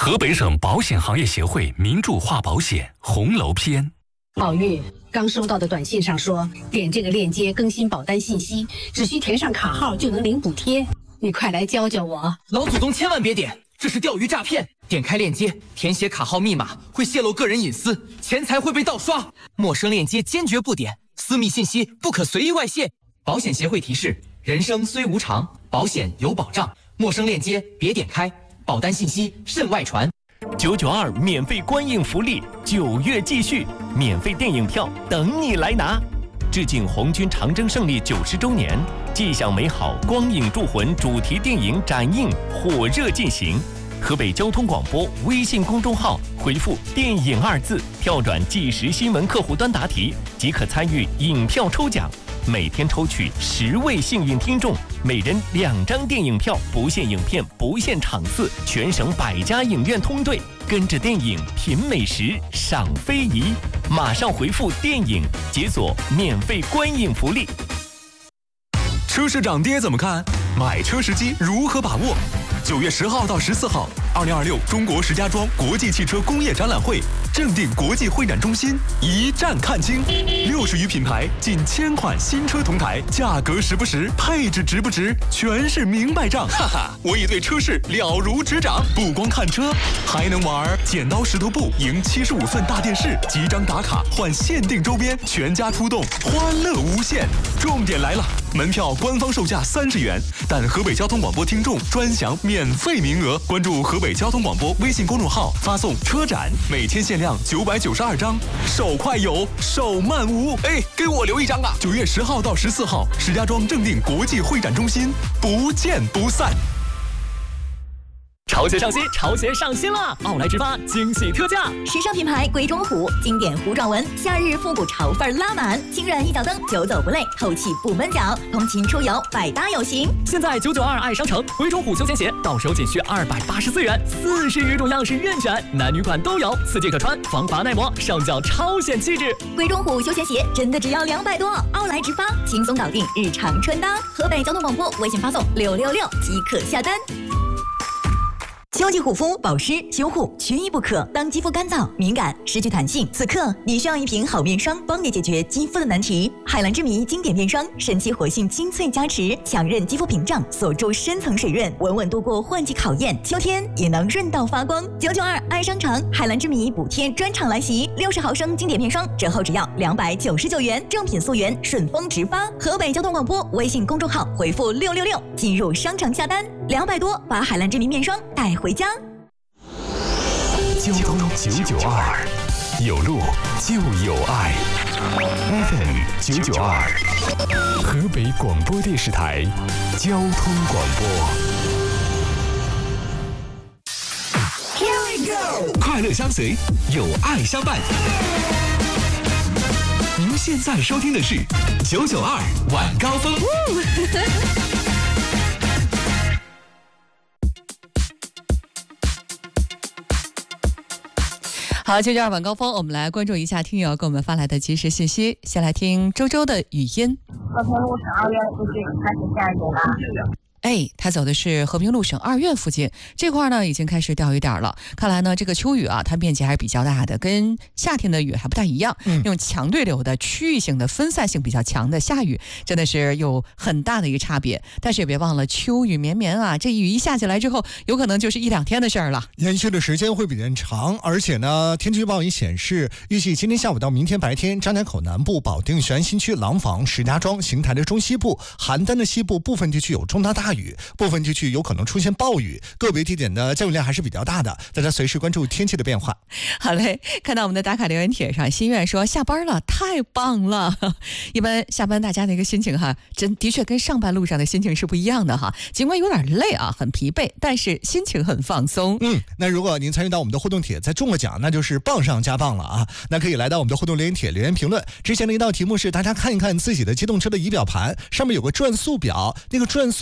河北省保险行业协会名著化保险红楼篇。 宝玉，刚收到的短信上说，点这个链接更新保单信息，只需填上卡号就能领补贴。你快来教教我。 老祖宗千万别点，这是钓鱼诈骗。点开链接，填写卡号密码，会泄露个人隐私，钱财会被盗刷。陌生链接坚决不点，私密信息不可随意外泄。保险协会提示：人生虽无常，保险有保障。陌生链接别点开，保单信息慎外传。 992免费观影福利，9月继续，免费电影票等你来拿。致敬红军长征胜利90周年，吉祥美好光影铸魂主题电影展映火热进行。河北交通广播微信公众号回复“电影”2字，跳转即时新闻客户端答题，即可参与影票抽奖。每天抽取10位幸运听众，每人2张电影票，不限影片，不限场次，全省100家影院通兑，跟着电影品美食，赏非遗。马上回复“电影”，解锁免费观影福利。 车市涨跌怎么看？买车时机如何把握？9月10号到14号，2026中国石家庄国际汽车工业展览会正定国际会展中心一站看清，60余品牌，近1000款新车同台，价格实不实，配置值不值，全是明白账。哈哈，我已对车市了如指掌，不光看车，还能玩剪刀石头布赢75寸大电视，集章打卡换限定周边，全家出动，欢乐无限。重点来了，门票官方售价30元，但河北交通广播听众专享免费名额。关注河北交通广播微信公众号，发送车展，每天限量992张，手快有，手慢无。哎，给我留一张啊！9月10号到14号，石家庄正定国际会展中心，不见不散。 潮鞋上新，潮鞋上新了！奥莱直发惊喜特价， 时尚品牌鬼冢虎，经典糊状纹，夏日复古潮范拉满，轻软一脚蹬，久走不累，透气不闷脚，通勤出游百搭有型。 现在992爱商城鬼冢虎休闲鞋到手仅需284元，40余种样式任选，男女款都有，4季可穿，防滑耐磨，上脚超显气质。 鬼冢虎休闲鞋真的只要200多，奥莱直发轻松搞定日常穿搭。河北交通广播微信发送666即可下单。秋季护肤保湿修护缺一不可。当肌肤干燥敏感失去弹性，此刻你需要一瓶好面霜，帮你解决肌肤的难题。海蓝之谜经典面霜，神奇活性精粹加持，强韧肌肤屏障，锁住深层水润，稳稳度过换季考验，秋天也能润到发光。992爱商城海蓝之谜补贴专场来袭，60毫升经典面霜折后只要299元，正品溯源，顺丰直发。河北交通广播微信公众号回复666进入商城下单，200多把海蓝之谜面霜带回家。 交通992，有路就有爱。FM 992，河北广播电视台交通广播。Here we go， 快乐相随，有爱相伴。您现在收听的是992晚高峰。 好，992晚高峰，我们来关注一下听友给我们发来的及时信息。先来听周周的语音。 和平路省2院附近开始下雨了。 他走的是和平路省2院附近这块呢，已经开始钓鱼点了。看来呢，这个秋雨啊，它面积还是比较大的，跟夏天的雨还不太一样。用强对流的区域性的分散性比较强的下雨，真的是有很大的一个差别。但是也别忘了，秋雨绵绵啊，这雨一下起来之后，有可能就是1-2天的事儿了， 延续的时间会比较长。而且呢，天气预报也显示，预计今天下午到明天白天，张家口南部、保定玄新区、廊坊、石家庄、邢台的中西部、邯郸的西部部分地区有中到大雨，部分地区有可能出现暴雨，个别地点的降雨量还是比较大的，大家随时关注天气的变化。 好嘞，看到我们的打卡留言帖上，心愿说下班了，太棒了。一般下班大家的一个心情哈，的确跟上班路上的心情是不一样的哈。尽管有点累啊，很疲惫，但是心情很放松。 那如果您参与到我们的互动帖，再中了奖，那就是棒上加棒了啊！那可以来到我们的互动留言帖留言评论。之前的一道题目是大家看一看自己的机动车的仪表盘，上面有个转速表，那个转速是哪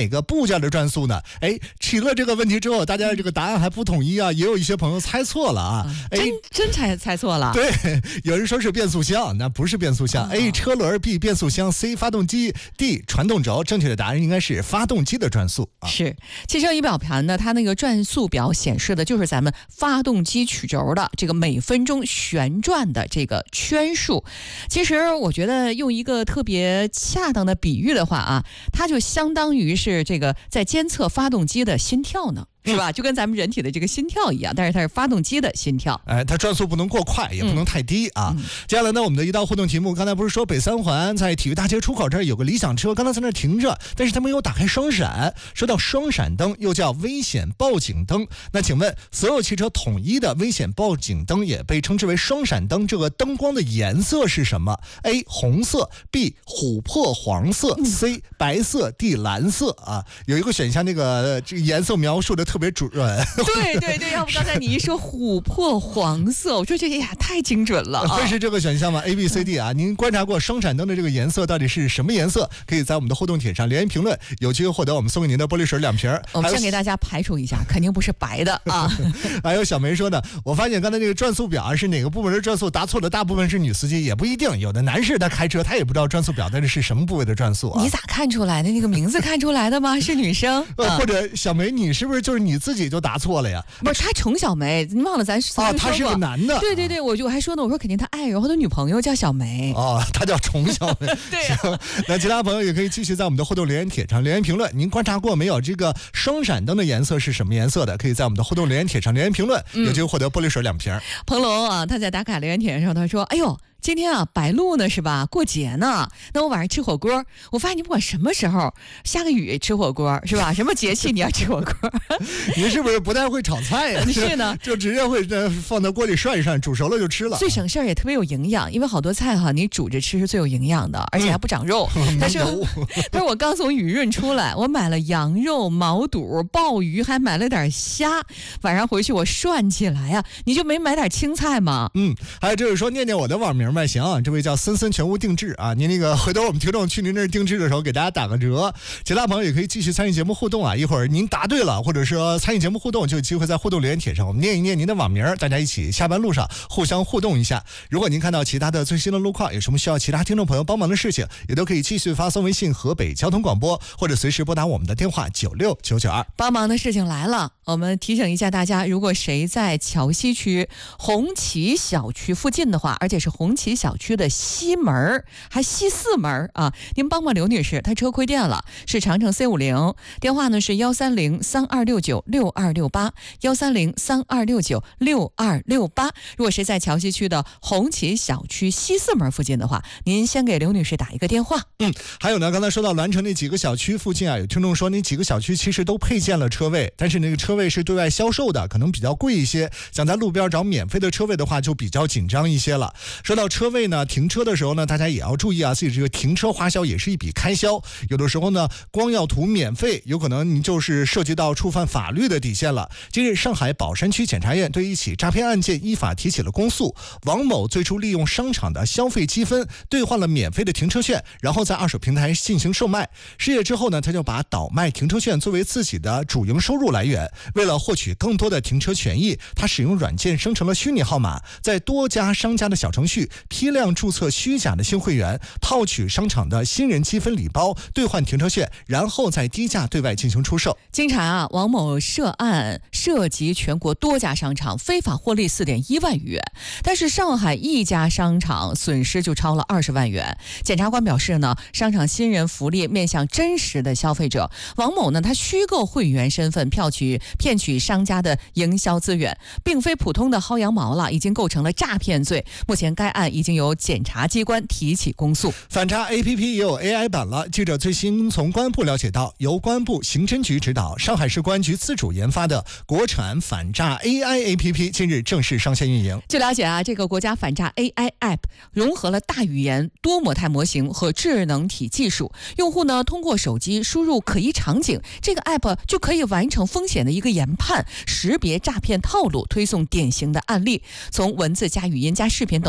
哪个部件的转速呢？哎，提了这个问题之后，大家这个答案还不统一啊，也有一些朋友猜错了啊。 真猜错了。 对，有人说是变速箱，那不是变速箱。A 车轮 ，B 变速箱 ，C 发动机 ，D 传动轴。正确的答案应该是发动机的转速啊。 是，汽车仪表盘呢，它那个转速表显示的就是咱们发动机曲轴的这个每分钟旋转的这个圈数。其实我觉得用一个特别恰当的比喻的话啊，它就相当于是这个在监测发动机的心跳呢。是吧？就跟咱们人体的这个心跳一样，但是它是发动机的心跳。 哎，它转速不能过快，也不能太低啊。接下来呢，我们的一道互动题目，刚才不是说北三环在体育大街出口这儿有个理想车，刚才在那停着，但是他没有打开双闪。说到双闪灯，又叫危险报警灯，那请问所有汽车统一的危险报警灯也被称之为双闪灯，这个灯光的颜色是什么 ？A 红色 ，B 琥珀黄色 ，C 白色 ，D 蓝色啊。有一个选项，这个颜色描述的特别准。 对，要不刚才你一说琥珀黄色，我说这呀太精准了啊！ 会是这个选项吗 ？A、B、C、D 啊？您观察过双闪灯的这个颜色到底是什么颜色？可以在我们的互动帖上留言评论，有机会获得我们送给您的玻璃水2瓶。 我们先给大家排除一下，肯定不是白的啊。 还有小梅说的，我发现刚才这个转速表是哪个部门的转速答错了，大部分是女司机，也不一定，有的男士他开车他也不知道转速表但是什么部位的转速啊？ 你咋看出来的？那个名字看出来的吗？是女生？ 或者小梅，你是不是就是你自己就答错了呀？ 不是，他宠小梅，你忘了咱啊？他是个男的。 对，我还说呢，我说肯定他爱人或者女朋友叫小梅哦，他叫宠小梅。 对、啊， 那其他朋友也可以继续在我们的互动留言帖上留言评论。您观察过没有？这个双闪灯的颜色是什么颜色的？可以在我们的互动留言帖上留言评论，有机会获得玻璃水2瓶。 彭龙啊，他在打卡留言帖上他说：“哎呦。”今天啊，白露呢是吧？过节呢，那我晚上吃火锅。我发现你不管什么时候下个雨吃火锅是吧？什么节气你要吃火锅？ 您是不是不太会炒菜呀？ 是呢， 就直接会放到锅里涮一涮，煮熟了就吃了。 最省事儿也特别有营养，因为好多菜哈，你煮着吃是最有营养的，而且还不长肉。但是我刚从雨润出来，我买了羊肉、毛肚、鲍鱼，还买了点虾。晚上回去我涮起来呀，你就没买点青菜吗？ 还有就是说念念我的网名。行啊，这位叫森森全屋定制啊，您那个回头我们听众去您那儿定制的时候，给大家打个折。其他朋友也可以继续参与节目互动啊，一会儿您答对了，或者说参与节目互动，就有机会在互动留言帖上我们念一念您的网名，大家一起下班路上互相互动一下。如果您看到其他的最新的路况，有什么需要其他听众朋友帮忙的事情，也都可以继续发送微信河北交通广播，或者随时拨打我们的电话96992。 帮忙的事情来了，我们提醒一下大家，如果谁在桥西区红旗小区附近的话，而且是红旗小区的西门还西4门啊，您帮帮刘女士，她车亏电了，是长城 C50， 电话呢是13032696268，13032696268。如果谁在桥西区的红旗小区西4门附近的话，您先给刘女士打一个电话。 还有呢，刚才说到蓝城那几个小区附近啊，有听众说那几个小区其实都配建了车位，但是那个车位是对外销售的，可能比较贵一些，想在路边找免费的车位的话就比较紧张一些了。说到车位呢，停车的时候呢，大家也要注意啊，自己这个停车花销也是一笔开销，有的时候呢光要图免费，有可能你就是涉及到触犯法律的底线了。今日上海宝山区检察院对一起诈骗案件依法提起了公诉，王某最初利用商场的消费积分兑换了免费的停车券，然后在二手平台进行售卖，失业之后呢，他就把倒卖停车券作为自己的主营收入来源。为了获取更多的停车权益，他使用软件生成了虚拟号码，在多家商家的小程序批量注册虚假的新会员，套取商场的新人积分礼包，兑换停车券，然后再低价对外进行出售。 经查啊，王某涉案涉及全国多家商场，非法获利4.1万余元，但是上海一家商场损失就超了20万元。检察官表示呢，商场新人福利面向真实的消费者，王某呢他虚构会员身份骗取商家的营销资源，并非普通的薅羊毛了，已经构成了诈骗罪。目前该案已经由检察机关提起公诉。 反诈 APP 也有 AI 版了。记者最新从公安部了解到，由公安部刑侦局指导，上海市公安局自主研发的国产反诈 AI APP 近日正式上线运营。 据了解啊，这个国家反诈 AI App 融合了大语言、多模态模型和智能体技术，用户呢通过手机输入可疑场景，这个 App 就可以完成风险的一个研判，识别诈骗套路，推送典型的案例，从文字加语音加视频等多个维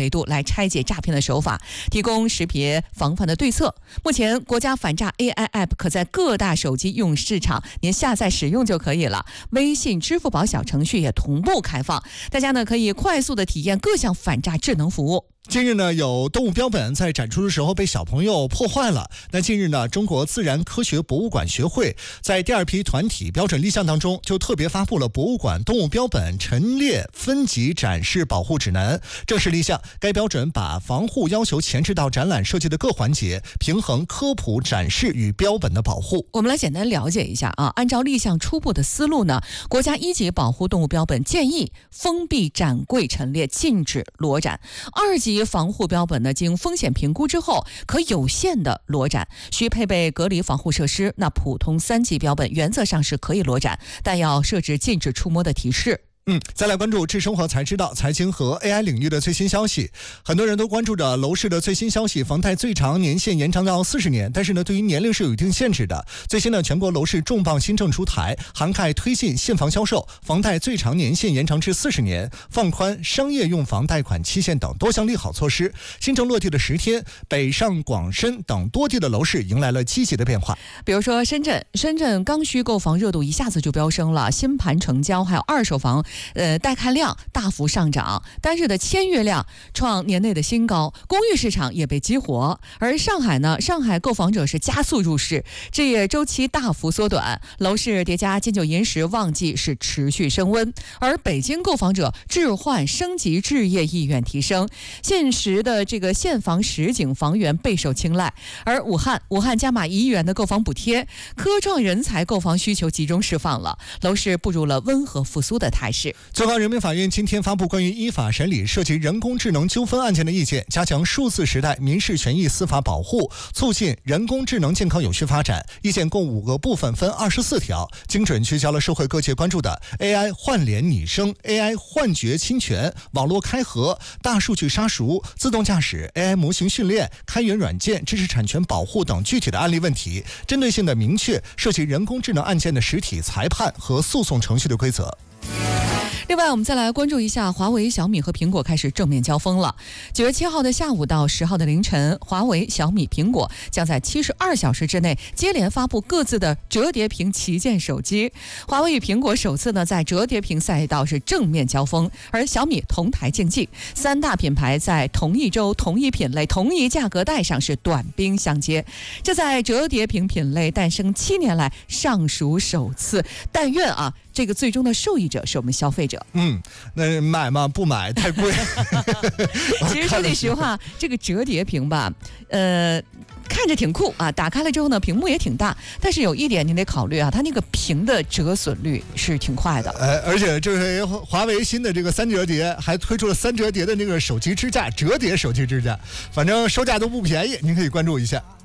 维度来拆解诈骗的手法，提供识别防范的对策。目前国家反诈 AI App 可在各大手机应用市场您下载使用就可以了，微信、支付宝小程序也同步开放，大家呢可以快速的体验各项反诈智能服务。 近日呢，有动物标本在展出的时候被小朋友破坏了。那近日呢，中国自然科学博物馆学会在第2批团体标准立项当中，就特别发布了博物馆动物标本陈列分级展示保护指南，正式立项。该标准把防护要求前置到展览设计的各环节，平衡科普展示与标本的保护。 我们来简单了解一下啊，按照立项初步的思路呢，国家1级保护动物标本建议封闭展柜陈列，禁止裸展；2级防护标本呢，经风险评估之后，可有限的裸展，需配备隔离防护设施。那普通3级标本原则上是可以裸展，但要设置禁止触摸的提示。 再来关注智生活才知道财经和 AI 领域的最新消息。很多人都关注着楼市的最新消息，房贷最长年限延长到40年，但是呢，对于年龄是有一定限制的。最新的全国楼市重磅新政出台，涵盖推进现房销售、房贷最长年限延长至40年、放宽商业用房贷款期限等多项利好措施。新政落地的10天，北上广深等多地的楼市迎来了积极的变化。 比如说深圳刚需购房热度一下子就飙升了，新盘成交还有二手房带看量大幅上涨，单日的签约量创年内的新高，公寓市场也被激活。而上海购房者是加速入市，置业周期大幅缩短，楼市叠加金九银十旺季是持续升温。而北京购房者置换升级置业意愿提升，现实的这个现房实景房源备受青睐。而武汉加码1亿元的购房补贴，科创人才购房需求集中释放了，楼市步入了温和复苏的态势。 最高人民法院今天发布关于依法审理涉及人工智能纠纷案件的意见，加强数字时代民事权益司法保护，促进人工智能健康有序发展。意见共5个部分，分24条，精准聚焦了社会各界关注的 AI 换脸拟声、AI 幻觉侵权、网络开合、大数据杀熟、自动驾驶、AI 模型训练、开源软件、知识产权保护等具体的案例问题，针对性的明确涉及人工智能案件的实体裁判和诉讼程序的规则。 另外，我们再来关注一下华为、小米和苹果开始正面交锋了。9月7号的下午到10号的凌晨，华为、小米、苹果将在72小时之内接连发布各自的折叠屏旗舰手机。华为与苹果首次呢在折叠屏赛道是正面交锋，而小米同台竞技，3大品牌在同一周、同一品类、同一价格带上是短兵相接。这在折叠屏品类诞生7年来尚属首次。但愿这个最终的受益者是我们消费者。 那买吗？不买，太贵。 其实说句实话，这个折叠屏吧，看着挺酷啊，打开了之后呢，屏幕也挺大，但是有一点你得考虑啊，它那个屏的折损率是挺快的。 而且这回华为新的这个3折叠还推出了3折叠的那个手机支架，折叠手机支架，反正售价都不便宜，您可以关注一下。